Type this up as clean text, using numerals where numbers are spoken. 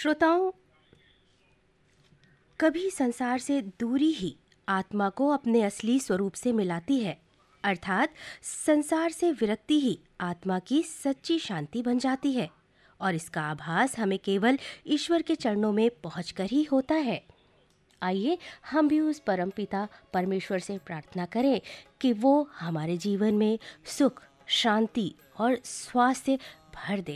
श्रोताओं, कभी संसार से दूरी ही आत्मा को अपने असली स्वरूप से मिलाती है, अर्थात संसार से विरक्ति ही आत्मा की सच्ची शांति बन जाती है और इसका आभास हमें केवल ईश्वर के चरणों में पहुंचकर ही होता है। आइए हम भी उस परमपिता परमेश्वर से प्रार्थना करें कि वो हमारे जीवन में सुख, शांति और स्वास्थ्य भर दे।